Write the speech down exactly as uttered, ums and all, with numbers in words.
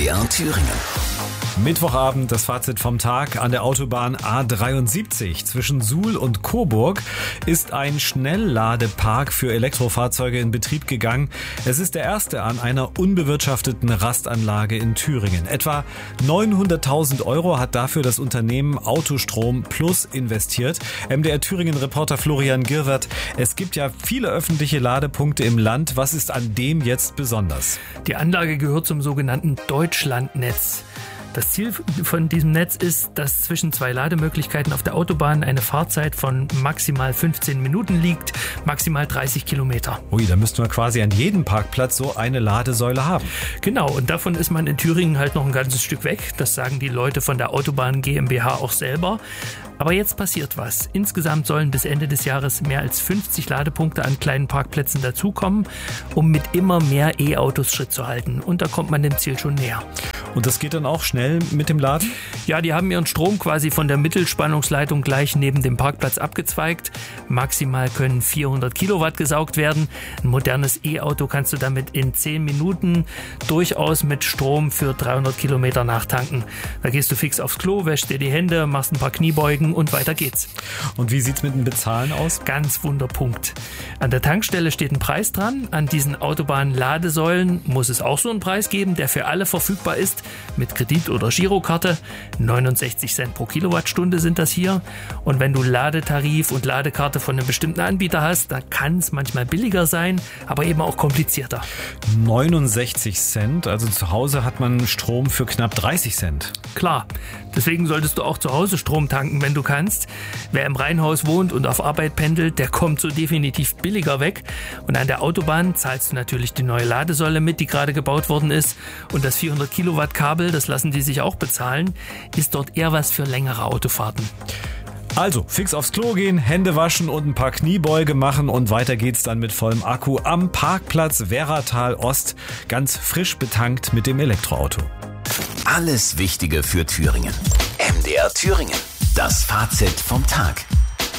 R Thüringen. Mittwochabend, das Fazit vom Tag. An der Autobahn A dreiundsiebzig zwischen Suhl und Coburg ist ein Schnellladepark für Elektrofahrzeuge in Betrieb gegangen. Es ist der erste an einer unbewirtschafteten Rastanlage in Thüringen. Etwa neunhunderttausend Euro hat dafür das Unternehmen Autostrom Plus investiert. M D R Thüringen-Reporter Florian Girwert. Es gibt ja viele öffentliche Ladepunkte im Land. Was ist an dem jetzt besonders? Die Anlage gehört zum sogenannten Deutschlandnetz. Das Ziel von diesem Netz ist, dass zwischen zwei Lademöglichkeiten auf der Autobahn eine Fahrzeit von maximal fünfzehn Minuten liegt, maximal dreißig Kilometer. Ui, da müssten wir quasi an jedem Parkplatz so eine Ladesäule haben. Genau, und davon ist man in Thüringen halt noch ein ganzes Stück weg. Das sagen die Leute von der Autobahn GmbH auch selber. Aber jetzt passiert was. Insgesamt sollen bis Ende des Jahres mehr als fünfzig Ladepunkte an kleinen Parkplätzen dazukommen, um mit immer mehr E-Autos Schritt zu halten. Und da kommt man dem Ziel schon näher. Und das geht dann auch schnell mit dem Laden? Ja, die haben ihren Strom quasi von der Mittelspannungsleitung gleich neben dem Parkplatz abgezweigt. Maximal können vierhundert Kilowatt gesaugt werden. Ein modernes E-Auto kannst du damit in zehn Minuten durchaus mit Strom für dreihundert Kilometer nachtanken. Da gehst du fix aufs Klo, wäschst dir die Hände, machst ein paar Kniebeugen und weiter geht's. Und wie sieht's mit dem Bezahlen aus? Ganz Wunderpunkt. An der Tankstelle steht ein Preis dran. An diesen Autobahn-Ladesäulen muss es auch so einen Preis geben, der für alle verfügbar ist. Mit Kredit- oder Girokarte. neunundsechzig Cent pro Kilowattstunde sind das hier. Und wenn du Ladetarif und Ladekarte von einem bestimmten Anbieter hast, dann kann es manchmal billiger sein, aber eben auch komplizierter. neunundsechzig Cent, also zu Hause hat man Strom für knapp dreißig Cent. Klar, deswegen solltest du auch zu Hause Strom tanken, wenn du kannst. Wer im Reihenhaus wohnt und auf Arbeit pendelt, der kommt so definitiv billiger weg. Und an der Autobahn zahlst du natürlich die neue Ladesäule mit, die gerade gebaut worden ist. Und das vierhundert Kilowatt Kabel, das lassen die sich auch bezahlen, ist dort eher was für längere Autofahrten. Also, fix aufs Klo gehen, Hände waschen und ein paar Kniebeuge machen und weiter geht's dann mit vollem Akku am Parkplatz Werratal Ost, ganz frisch betankt mit dem Elektroauto. Alles Wichtige für Thüringen. M D R Thüringen. Das Fazit vom Tag.